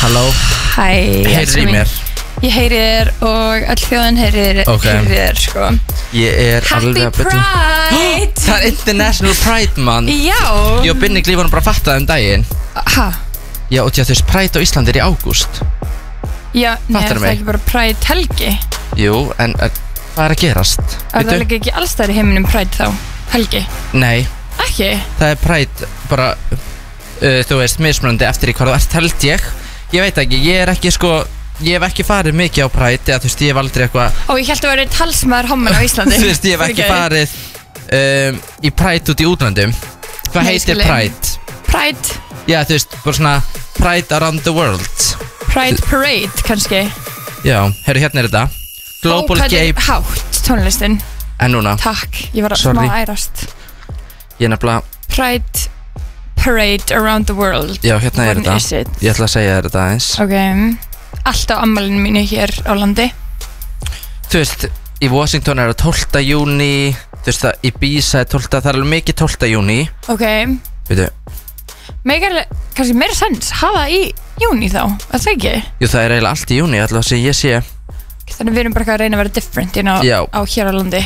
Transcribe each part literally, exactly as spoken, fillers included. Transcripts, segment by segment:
Halló. Hæ. Heyrir í mér? Ég heyri þér og öll þjóðin heyrir okay. þér, sko. Ég er Happy alveg að byrja. Happy Pride! Það er International Pride Month. Já. Ég og Binni Glíf vorum bara að fatta það um daginn. Hæ? Já, og því að þú veist, Pride á Íslandi er í ágúst. Já, nei, það er ekki bara Pride helgi. Jú, en er, hvað er að gerast? Er það líka ekki alls þar í heiminum Pride þá? Helgi? Nei. Ekki? Það er Pride bara, uh, þú veist, mismunandi eftir í hvað þú ert, held ég. Ég veit ekki, ég er ekki sko, ég hef ekki farið mikið á Pride, eða þú veist, ég hef aldrei eitthvað. Ó, ég held að vera talsmaður homman á Íslandi. Þú veist, ég hef ekki okay. farið um, í Pride út í útlandum. Hvað Nei, heitir skilin. Pride? Pride? Já, þú veist, bara svona Pride around the world. Pride Parade, kannski. Já, herru, hérna er þetta Global Ó, Gay... Ó, hvað er hátt tónlistin? En núna? Takk, ég var að Sorry. smá ærast. Ég er nefnilega... Pride Parade around the world. Já, hérna er þetta. Ég ætla að segja þér þetta eins. Ok, allt á ammælinu mínu hér á landi. Þú veist, í Washington er það tólfta júní. Þú veist það, Ibiza er tólfta, það er alveg mikið tólfta júní. Ok. Veitu. Megar, kannski meira sens, hafa í júní þá, er það ekki? Jú, það er eiginlega allt í júní, alltaf sem ég sé. Þannig við erum bara að reyna að vera different inn á, á hér á landi.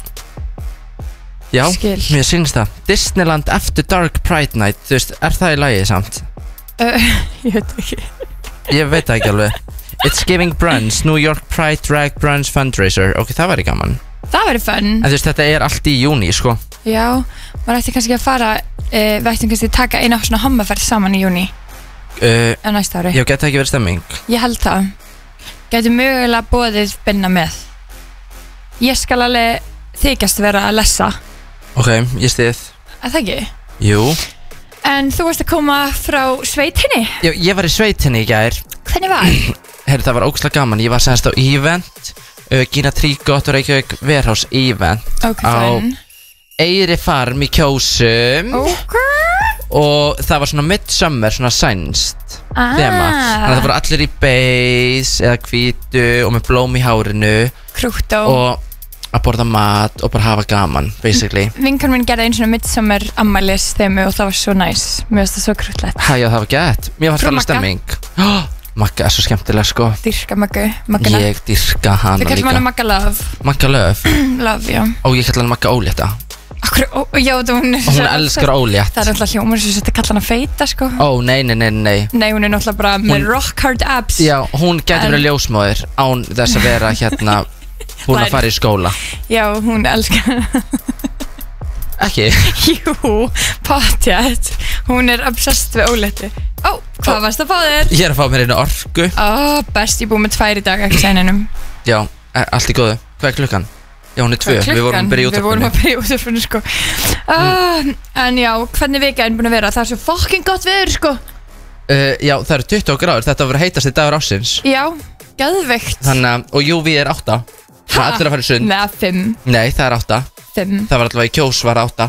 Já, Skil. Mér sýnst það. Disneyland After Dark Pride Night, þú veist, er það í lagi samt? Uh, ég veit ekki. Ég veit það ekki alveg. It's Giving Brunch, New York Pride Drag Brunch Fundraiser. Ok, það væri gaman. Það væri fun. En þú veist, þetta er allt í júní, sko. Já, maður ætti kannski að fara, uh, við ættum kannski að taka eina svona hommaferð saman í júní. Uh, á næsta ári. Já, geta ekki verið stemming. Ég held það. Gæti mögulega boðið Binna með. Ég skal alveg þykjast vera að lessa. Ok, ég stið. Er það ekki? Jú. En þú varst að koma frá sveitinni? Já, ég var í sveitinni í gær. Hvernig var? Herru, það var ógeðslega gaman. Ég var semst á event, uh, Gina Trígott og Reykjavík Warehouse event okay, á Eyri Farm í Kjósum. Ok. Og það var svona midsummer, svona sænskt ah. þema. Þannig að það voru allir í beige eða hvítu og með blóm í hárinu. Krúttó. Og að borða mat og bara hafa gaman, basically. Vinkar minn gerði einu svona midsummer ammælis þemu og það var svo næs. Mér finnst það svo krúttlegt. Hæ, já, það var gett. Mér fannst alveg stemming. Oh, Magga er svo skemmtilega, sko. Dyrka Maggu, Maggana. Ég dyrka hana líka. Þú kallar hana Magga Love. Magga Love? Love, já. Og ég kallar hana Magga Ólétta. Akkur, ó, já, þú hún er... Hún elskar ólétt. Það er alltaf hljómar sem þetta kallar hana feita, sko. Ó, nei, nei, nei, nei. Nei, hún er náttúrulega bara með rock hard abs. Já, hún getur verið ljósmóðir án þess að vera hérna hún að fara í skóla. Já, hún elskar Ekki? Jú, potjætt. Hún er obsessed við ólétti. Ó, hvað Ó. varst að fá þér? Ég er að fá mér einu orku. Ó, best, ég búið með tvær í dag, ekki sæninum. Já, allt í góðu. Hvað er klukkan? Já, hún er tvö. Við vorum að byrja í útvarpinu. Við vorum að byrja í útvarpinu, sko. Uh, en já, hvernig vika er búin að vera? Það er svo fucking gott veður, sko. Uh, já, það eru tuttugu gráður. Þetta var heitast í dagur ársins. Já, geðveikt. Þannig að, og jú, við er átta. Það er allir að fara í sund. Nei, fimm. Nei, það er átta. Fimm. Það var allavega í Kjós var átta.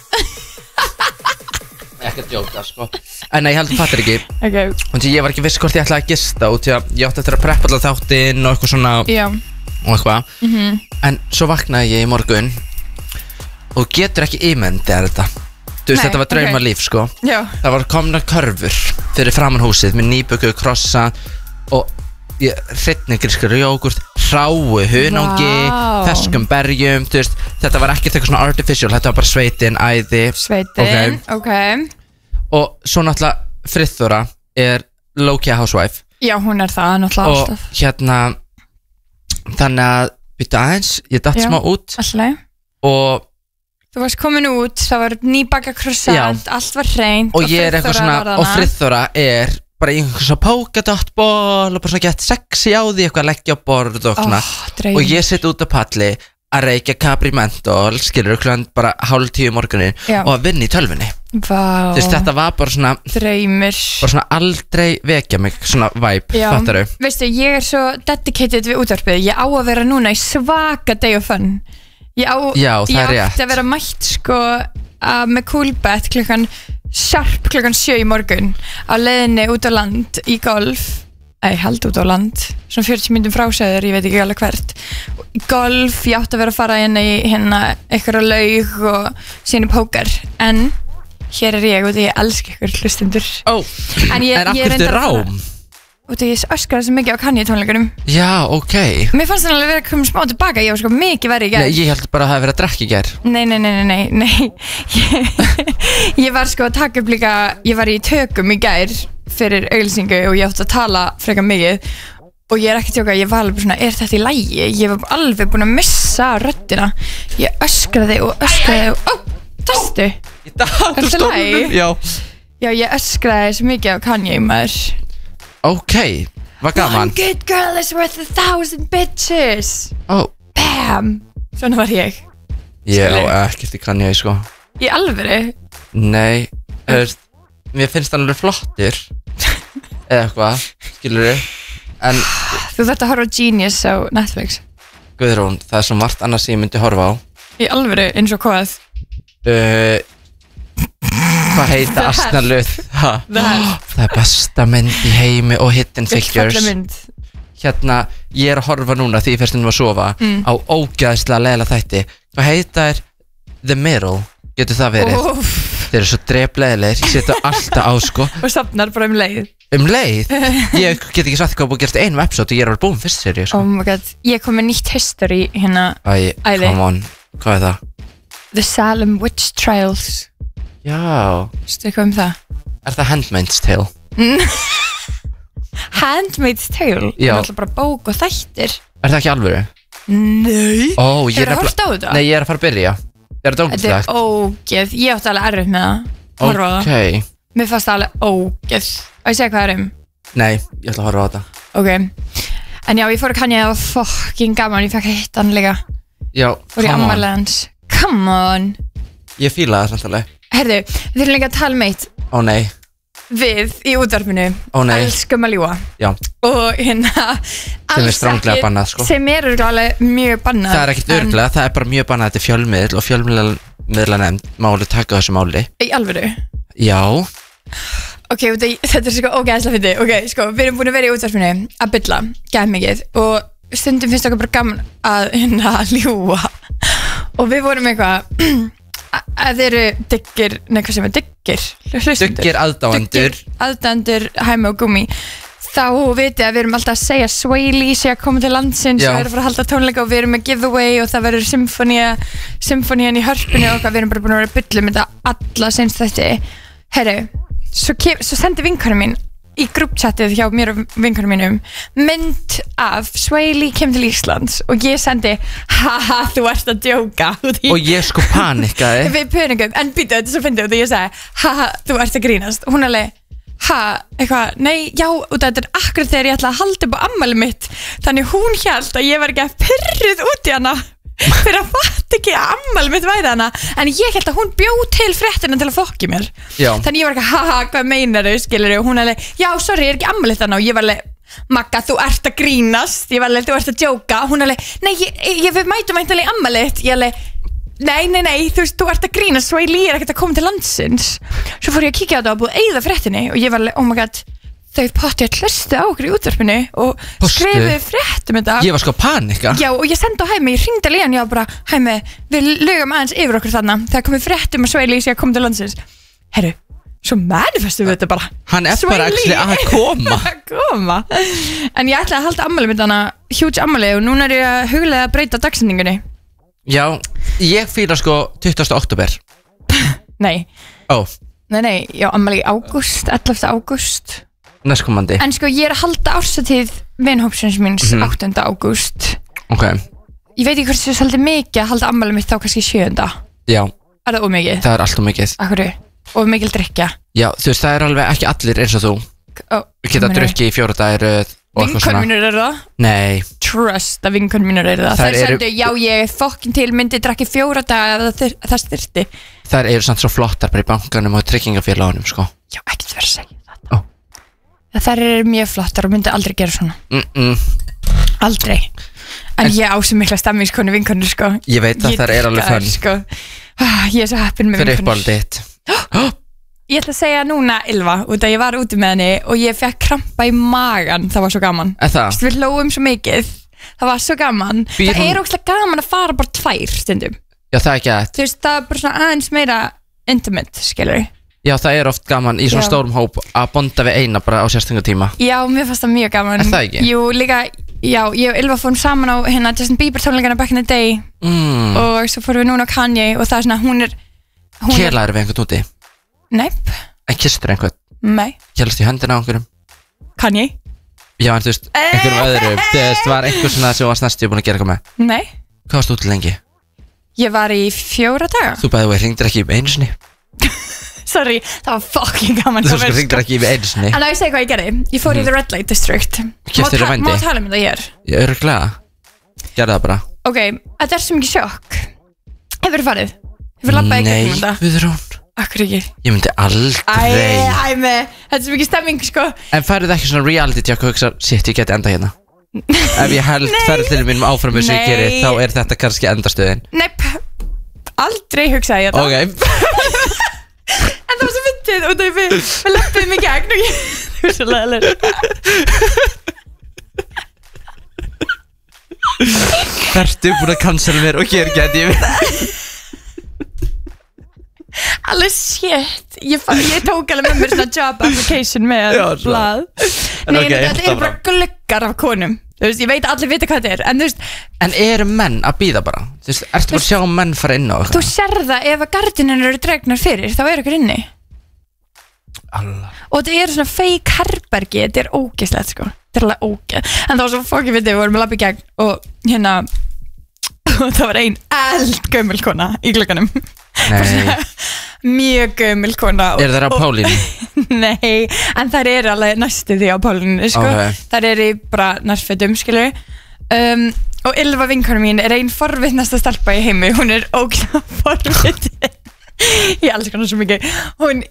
Ekki að djóta, sko. En nei, ég held að fattar ekki. Ok. Þannig að ég var ekki viss hvort ég ætlaði að gista út. Ég átti eftir að preppa alltaf þáttinn og eitthvað svona. Já. Og eitthvað. Mhm. En svo vaknaði ég í morgun og getur ekki ímyndið þetta. Þú veist, Nei, þetta var draumalíf, okay. sko. Já. Það var komna körfur fyrir framan húsið með nýböku, krossa og hreiningrískur jógurt, hráu hunangi, Vá. ferskum berjum, þú veist, þetta var ekki eitthvað svona artificial, þetta var bara sveitin, æði. Sveitin, ok. okay. Og svo náttúrulega Friðþóra er low-key housewife. Já, hún er það, náttúrulega alltaf. Og hérna, þannig að, býta aðeins, ég datt smá út. Alltaf. Og þú varst komin út, það var nýbaka croissant, allt var hreint. Og ég er eitthvað svona, og Friðþóra er bara í einhvern svona polkadot-ból og bara svona gett sexy á því, eitthvað að leggja á borð og svona. Oh, og ég sitt út á palli að reykja Capri Menthol, skilur klukkan bara hálf tíu morgunin og að vinna í tölvunni. Vá. Þú veist, þetta var bara svona draumur. Bara svona aldrei vekja mig, svona vibe, fattaru. Veistu, ég er svo dedicated við útvarpið. Ég á að vera núna í svaka day of fun. Ég á, Já, það er rétt. Ég átti að vera mætt sko uh, með Coolbet klukkan sharp klukkan sjö í morgun á leiðinni út á land í golf. Ei, held út á land, svona fjörutíu mínútum frásæður, ég veit ekki alveg hvert. Í golf, ég átti að vera að fara inn í hérna eitthvað laug og síðan í póker, en hér er ég og því ég elska ykkur hlustundur. Ó, en af hverju ertu rám? út af ég öskraði svo mikið á Kanye tónleikunum. Já, ok. Mér fannst hann alveg verið að koma smá tilbaka, ég var sko mikið verið í gær. Nei, ég held bara að það hefði verið að drekka í gær. Nei, nei, nei, nei, nei, nei. Ég, ég var sko að taka upp líka, ég var í tökum í gær fyrir auglýsingu og ég átti að tala frekar mikið og ég er ekki tjóka, ég var alveg svona, er þetta í lagi? Ég var alveg búin að missa röddina. Ég öskraði og öskraði og, ó, tastu. Ég datt úr stólnum, já. Já, ég öskraði svo mikið á Kanye, maður. Ok, var gaman. One good girl is worth a thousand bitches. Ó. Bam. Svona var ég. Ég á ekkert í Kanye, sko. Í alvöru? Nei, er, mér finnst hann alveg flottur. Eða eitthvað, skilur þið. En þú þarft að horfa á Genius á Netflix. Guðrún, það er svo margt annars sem ég myndi horfa á. Í alvöru, eins og hvað? Uh, hvað heita Arsenal-luð? Það er besta mynd í heimi og Hidden Figures. Hérna, ég er að horfa núna því ég fyrst um að sofa mm. á ógeðslega leila þætti. Hvað heita er The Middle? Getur það verið? Úf. Þeir eru svo drepleiðilegir, ég setja alltaf á sko. Og safnar bara um leið. Um leið? Ég get ekki sagt hvað búið að gerast einum episode og ég er alveg búin fyrst serið sko. Oh my god, ég kom með nýtt history hérna. Æ, come on, hvað er það? The Salem Witch Trials. Já. Veistu eitthvað um það? Er það Handmaid's Tale? Handmaid's Tale? Já. Það er alltaf bara bók og þættir. Er það ekki alvöru? Nei. Ó, ég er að horta á þetta? Nei, ég er að fara að byrja. Er þetta ógeðslegt? Þetta er ógeð, ég átti alveg erfitt með það. Horfa á það. Ok. Mér fannst það alveg ógeð. Og ég segja hvað það er um? Nei, ég ætla að horfa á þetta. Ok. En já, ég fór að Kanye, það var fucking gaman, ég fekk að hitta hann líka. Já, fór í afmælið hans. Come on. Ég fíla það samtalið. Herðu, við þurfum líka að tala um eitt. Ó nei. Við í útvarpinu. Ó nei. Elskum að ljúga. Já. Og hérna sem er stranglega bannað sko. Sem er alveg mjög bannað. Það er ekkert örglega, það er bara mjög bannað. Þetta er fjölmiðl og fjölmiðlanefnd máli taka þessu máli. Í alvöru? Já. Ok, þetta er sko ógeðslega fyndið. Ok, sko, við erum búin að vera í útvarpinu að bylla, gæð mikið. Og stundum finnst okkur bara gaman að hérna ljúga. Og við vorum eitthvað að þeir eru diggir, neikvað sem er diggir Diggir aðdáendur Aðdáendur, Hæmi og Gumi. Þá vitið að við erum alltaf að segja Sway Lee sé að koma til landsins. Já. Og við erum að fara að halda tónleika og við erum með giveaway og það verður symfónía Symfónían í hörpunni og okkar. Við erum bara búin að vera að bylla með þetta alla sinns þetta. Herru, svo, svo sendi vinkonum mín í grúppchatið hjá mér og vinkonum mínum mynd af Sway Lee kemur til Íslands og ég sendi haha, þú ert að djóka. Og ég sko panikaði. Við panikum, en býtu þetta svo fyndið og ég sagði haha, þú ert að grínast og hún alveg ha, eitthvað, nei, já, og þetta er akkurat þegar ég ætla að halda upp á afmælið mitt þannig hún hélt að ég var ekki að pyrruð út í hana fyrir að fatta ekki að afmælið mitt væri hana en ég held að hún bjó til fréttina til að fokki mér. Já. Þannig ég var ekki haha, hvað meinar þau, skilur og hún alveg, já, sorry, ég er ekki afmælið hana og ég var alveg, Magga, þú ert að grínast ég var alveg, þú ert að djóka, hún alveg nei, ég, ég við mætum eitthvað í afmælið ég alveg, nei, nei, nei, þú veist, þú ert að grínast Sway Lee er ekkert að koma til landsins. Svo fór ég að kíkja á þetta og búið að eyða fréttinni og ég var alveg, oh my god þau potti að hlustu á okkur í útvarpinu og skrifuðu fréttum þetta. Ég var sko panika. Já, og ég sendi á Hæmi, ég hringdi alveg hann, ég var bara, Hæmi, við lögum aðeins yfir okkur þannig þegar komið fréttum að Sway Lee sé að koma til landsins. Herru, svo manifestum við þetta bara. Hann er bara actually að koma. að koma. En ég ætlaði að halda ammali með hana, huge ammali og núna er ég að huglega að breyta dagsendingunni. Já, ég fýla sko tuttugasta október. Nei. Ó. Nei, nei, já, ammali í ágúst, ellefta ágúst. Næstkomandi. En sko ég er að halda ársatíð vinhópsins míns mm-hmm. áttunda ágúst. Ok. Ég veit ekki hvort það er svolítið mikið að halda ammali mitt þá kannski sjöunda. Já. Er það ómikið? Það er allt ómikið. Akkur, og mikil drykja. Já, þú veist, það er alveg ekki allir eins og þú. Ó, við geta drukkið í fjóra dagir og eitthvað svona. Vinkonur eru það? Nei. Trust að vinkonur mínur eru það. Það er sendu, já ég er fokkin til myndi drakki fjóra daga að það styrti. Það eru samt svo flottar bara í bankanum og tryggingafélagunum, sko. Já, ekkert verið að segja þetta. Ó. Það eru mjög flottar og myndi aldrei gera svona. Mm-mm. Aldrei. En, en ég ásum mikla stemmingskonu vinkonur, sko. Ég veit að það er alveg fönn. Sko. Ég er svo heppin með vinkonur. Fyrir uppáldið þitt. Ég ætla að segja núna Ylva, út að ég var úti með henni og ég fekk krampa í magan, það var svo gaman. Er það? Við hlóum svo mikið, það var svo gaman. Býr það hún... er ógeðslega gaman að fara bara tvær stundum. Já, það er ekki að. Þú veist, það er bara svona aðeins meira intimate, skilur. Já, það er oft gaman í svona Já. stórum hóp að bonda við eina bara á sérstöngum tíma. Já, mér fannst það mjög gaman. Er það ekki? Jú, líka, já, ég og Ylva fórum saman á hérna Justin Bieber tónleikana back in the day mm. og svo fórum við núna á Kanye og það er svona, hún er hún Kelaður við einhvern úti? Neip. En kisstur einhvern? Nei. Kelast í höndina á einhverjum? Kanye? Já, en þú veist, einhverjum öðrum. Þú veist, var einhver svona sem var snarstu búin að gera eitthvað með? Nei. Hvað varst þú út lengi? Ég var í fjóra daga. Þú bæði og hringdir ekki í mig einu sinni. Sorry, það var fucking gaman. Þú sko hringdir ekki í mig einu sinni. En að ég segi hvað ég gerði. Ég fór mm. í The Red Light District. Keyptir þér vændi? Má tala um þetta hér? Ég er örugglega. Gerðu það bara. Ok, þetta er svo mikið sjokk. Hefurðu farið? Hefurðu labbað í gegnum þetta? Nei, Guðrún. Akkur ekki. Ég myndi aldrei. Æ, æ, með. Þetta er svo mikið stemming, sko. En færið ekki svona reality check og hugsa, shit, ég geti enda hérna. Ef ég held ferðlinu mínum áfram eins og ég geri, þá er þetta kannski endastöðin. Neip, aldrei hugsaði ég þetta. Ok. En það var svo myndið og það við, við löpum í gegn og ég, það var svo leðilega. Ertu búin að cancela mér og gera geti ég við? Alveg shit, ég, ég tók alveg með mér svona job application með Já, blað. En Nei, ok, þetta er það bara gluggar af konum. Þú veist, ég veit að allir vita hvað þetta er, en þú veist, En eru menn að býða bara? Þú veist, ertu bara að sjá menn fara inn á þú eitthvað? sér það ef að gardininn eru dregnar fyrir, þá er ykkur inni. Allah. Og þetta er svona fake herbergi, þetta er ógeðslegt sko. Þetta er alveg ógeð. En það var svo fokkið við þig, við vorum að labba í gegn og hérna, og það var ein eldgömmul kona í glugganum. Nei. Mjög gömul kona og, Er það á Pálínu? Nei, en þær eru alveg næstu því á Pálínu sko. Ok. Þær eru í bara nærfötum skilu um, og Ylva vinkona mín er ein forvitnasta stelpa í heimi. Hún er ógeðslega forvitin. Ég elskar hana svo mikið. Hún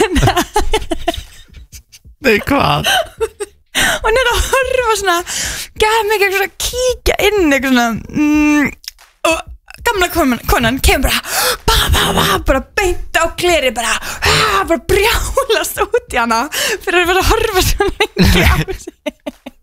Nei, hvað? Hún er að horfa svona, gaf mig eitthvað svona kíkja inn eitthvað svona mm, og gamla konan, konan kemur bara ba, ba, ba, bara beint á gleri bara, ah, bara brjálast út í hana fyrir að vera að horfa svona lengi á sig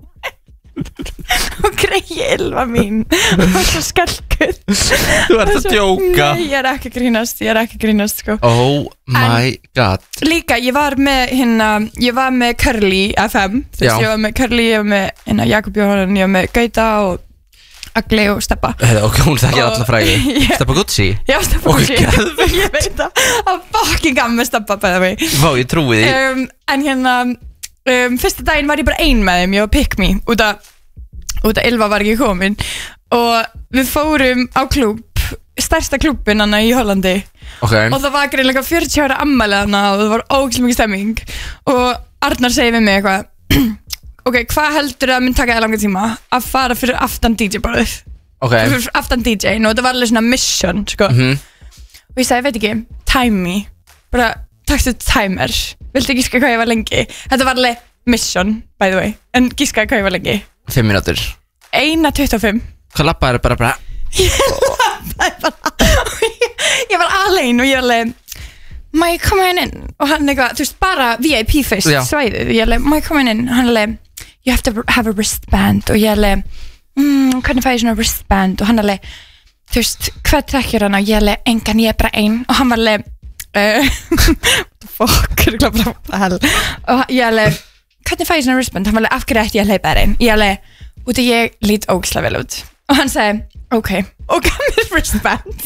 og greiði Ylva mín og svo skelkuð. Þú ert að djóka. Nei, ég er ekki að grínast, ég er ekki að grínast sko. Oh my god. Líka, ég var með hérna, ég var með Curly F M, þú veist, Já. ég var með Curly, ég var með hérna Jakob Jóhann, ég var með Gauta og Agli og Steppa. Hefði, ok, hún þekkir Og- alla frægi. Ég- Steppa Gucci. Já, Steppa Ok, Gucci, geðveikt. ég veit það, það var fucking gaman með Steppa bæða mig. Vá, ég trúi því. Um, en hérna, um, fyrsta daginn var ég bara ein með þeim, ég var pick me, út að, út að Ylva var ekki komin og við fórum á klúbb, stærsta klúbbin hana í Hollandi. Ok. Og það var greinlega fjörutíu ára ammæli hana og það var ógeðslega mikið stemming og Arnar segir við mig eitthvað ok, hvað heldur að mun taka þér langa tíma að fara fyrir aftan D J barðið Ok. fyrir aftan D J og þetta var alveg svona mission sko. Mhm. Og ég sagði, veit ekki, time me bara takstu timer, viltu gíska hvað ég var lengi? Þetta var alveg mission by the way, en gíska hvað ég var lengi? Fimm mínútur. eina tuttugu og fimm. Hvað labbaður bara bara? Ég labbaði bara og ég, ég var alein og ég var alveg má ég koma inn inn og hann eitthvað, þú veist, bara V I P fyrst Já. svæðið, ég alveg, má ég koma inn inn og hann alveg, you have to have a wristband og ég alveg, mm, hvernig fæ ég svona wristband og hann alveg þú veist, hvað trekkir hann og ég alveg, engan, ég er bara ein og hann var alveg uh, what the fuck, er það bara what the hell og ég alveg, hvernig fæ ég svona wristband, hann var alveg, af hverju ætti ég að hleypa þér inn ég alveg, út af ég lít ógeðslega vel út og hann segi, ok, og gaf mér wristband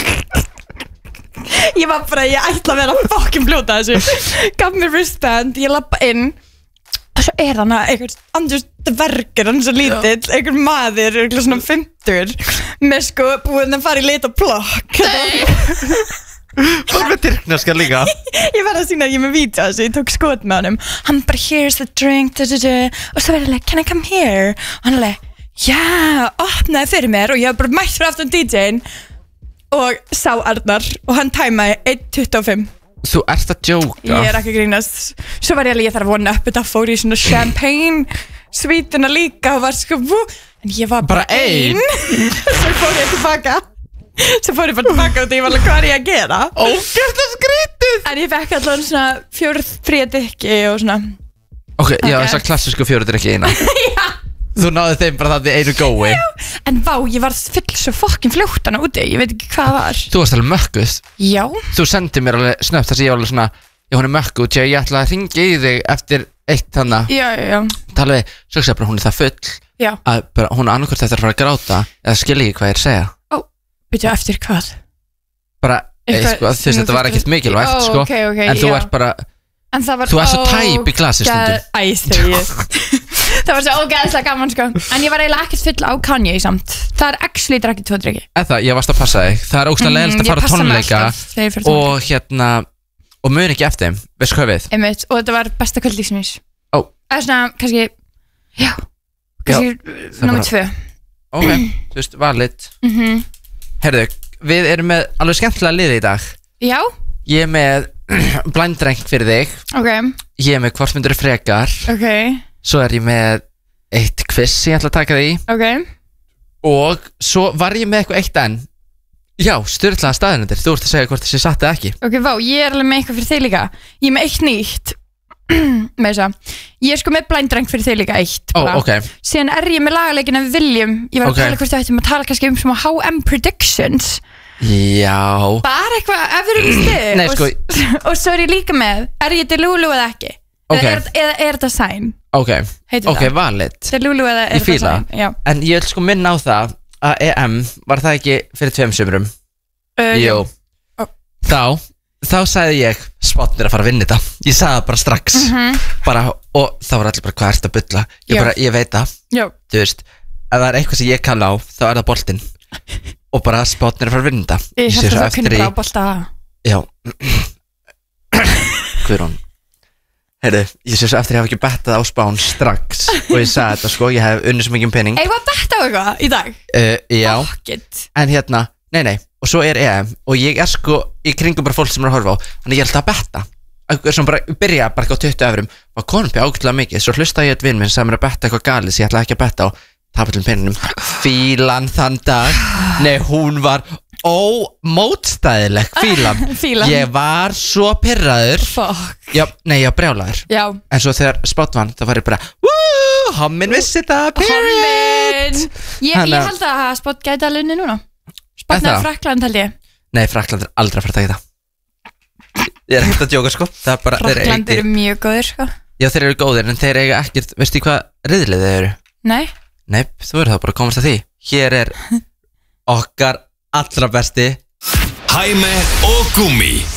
ég var bara, ég ætla að vera fucking blóta þessu gaf mér wristband, ég lappa inn og svo er hann að einhver andurs dvergur, hann er svo lítill einhver maður, einhver svona fimmtur með sko búinn að fara í lit og plokk Var með tyrknarska líka. ég var að sína að ég er með vídeo þessu, ég tók skot með honum hann bara, here's the drink da, da, da. og svo verður like, can I come here og hann alveg, já, opnaði fyrir mér og ég hef bara mætt fyrir aftan D J-in og sá Arnar og hann tæmaði einn tuttugu og fimm. Þú ert að djóka. Ég er ekki að grínast. Svo var ég alveg, ég þarf að vona upp þetta fór í svona champagne svítuna líka og var sko vú, en ég var bara, Bara ein? Svo fór ég tilbaka Svo fór ég bara tilbaka og ég var alveg, hvað er ég að gera? Ógeðslega skrítið. En ég fekk allavega svona fjór fría drykki og svona Ok, já, Ok. þessar klassísku fjóruður ekki eina. Já. Þú náði þeim bara það í einu gói. En vá, ég var fyll svo fokkin fljóttana úti, ég veit ekki hvað það var. Þú varst alveg mökkuð. Já. Þú sendið mér alveg snöpt þess að ég var alveg svona Já, hún er mökku út, ég ætla að ringa í þig eftir eitt þannig Já, já, já Tala við, svo ekki að bara hún er það full Já að bara, hún er annarkvært eftir að fara að gráta eða skil ekki hvað ég er að segja Ó, byrju eftir hvað? Bara, Eitthvað, sko, þú veist, þetta var ekkert mikilvægt, ó, sko okay, okay, En þú já. ert bara En það var Þú ert svo tæp í glasi stundum Æ, þegar Það var svo ógeðslega gaman, sko En ég var eiginlega ekkert full á Kanye samt Það er actually drakkið tvo drikki Eða, ég varst að passa þig Það er ógstlega leiðilegt að fara á tónleika Og hérna Og mun ekki eftir þeim, veistu hvað við Einmitt, og þetta var besta kvöld lífsins Ó Eða svona, kannski Já, kannski nummer tvö Ok, þú veist, valid Mhm. Herðu, við erum með alveg skemmtilega liði í dag Já, Ég er með blændreng fyrir þig ok, Ég er með hvort myndur frekar ok, Svo er ég með eitt quiz sem ég ætla að taka því ok Og svo var ég með eitthvað eitt enn Já, styrlaða staðinendir Þú ert að segja hvort þessi satt eða ekki Ok, vá, ég er alveg með eitthvað fyrir þig líka Ég er með eitt nýtt Með þess að Ég er sko með blændreng fyrir þig líka eitt Ó, bara. ok Síðan er ég með lagaleikin af William Ég var að Ok. tala hvort þú ættum að tala kannski um svona H M Predictions Já Bara eitthvað, ef við erum stið Nei, sko Og svo er ég líka með Er ég Delulu eða ekki? Ok. Eða er, eða er þetta sæn? Ok, Heitir ok, það? valid Delulu eða er Ég þetta fíla sæn? Já En ég vil sko minna á það Að E M var það ekki fyrir tveim sumrum uh, Jú Ó. Þá, þá sagði ég Spotn er að fara að vinna þetta Ég sagði það bara strax Mhm. bara, Og það var allir bara hvað ert að bulla Ég Já. bara, ég veit það Já Þú veist, ef það er eitthvað sem ég kalla á Þá er það boltinn Og bara Spotn er að fara að vinna þetta Ég sé held svo að þú kunni eftir í- bara á bolta Já Guðrún Heyrðu, ég sé svo eftir að ég hef ekki bettað á Spán strax Og ég sagði þetta sko, ég hef unnið svo mikið um pening Eigum við að betta á eitthvað í dag? uh, Já, Fuck en hérna, nei nei Og svo er E M Og ég er sko í kringum bara fólk sem er að horfa á Þannig ég held að betta Sem bara byrja bara ekki á tuttugu eurum Og konum byrja ágætlega mikið Svo hlusta ég eitt vinn minn sem er að betta eitthvað galið Sem ég ætla ekki að betta á Tapallum peningnum Fílan þann dag Nei, hún var ómótstæðileg Fílan Fílan. Ég var svo pirraður Fuck Já, nei, ég var brjálaður Já En svo þegar Spotn vann, þá var ég bara Woo, hommin vissi þetta, period Hommin Ég, Hanna- ég held að Spott gæti alveg unni núna Spott Er með það? Frakland held ég Nei, Frakland er aldrei að fara að taka það Ég er ekkert að djóka sko Það er bara, þeir Frakland eiga- eru mjög góðir sko Já, þeir eru góðir, en þeir eiga ekkert Veistu í hvað riðlið þeir eru? Nei Nei, þú verður þá bara að komast að því Hér er okkar allra besti Hæmi og Gúmi